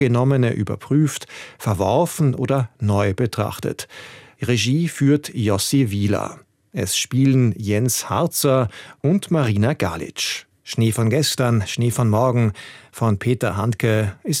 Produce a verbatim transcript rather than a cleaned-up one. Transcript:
Genommene überprüft, verworfen oder neu betrachtet. Regie führt Jossi Wieler. Es spielen Jens Harzer und Marina Galic. Schnee von gestern, Schnee von morgen von Peter Handke ist